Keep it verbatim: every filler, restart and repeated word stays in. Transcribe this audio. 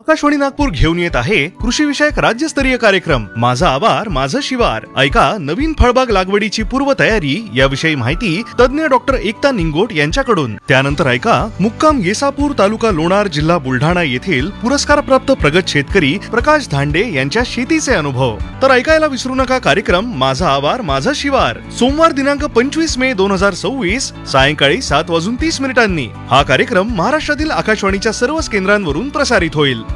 आकाशवाणी नागपूर घेऊन येत आहे कृषी विषयक राज्यस्तरीय कार्यक्रम माझा आवार माझं शिवार. ऐका नवीन फळबाग लागवडीची पूर्वतयारी याविषयी माहिती तज्ञ डॉक्टर एकता निंगोट यांच्याकडून. त्यानंतर ऐका मुक्काम येसापूर तालुका लोणार जिल्हा बुलढाणा येथील पुरस्कार प्राप्त प्रगत शेतकरी प्रकाश धांडे यांच्या शेतीचे अनुभव. तर ऐकायला विसरू नका कार्यक्रम माझा आवार माझं शिवार, सोमवार दिनांक पंचवीस मे दोन हजार सव्वीस सायंकाळी सात वाजून तीस मिनिटांनी. हा कार्यक्रम महाराष्ट्रातील आकाशवाणीच्या सर्वच केंद्रांवरून प्रसारित होईल.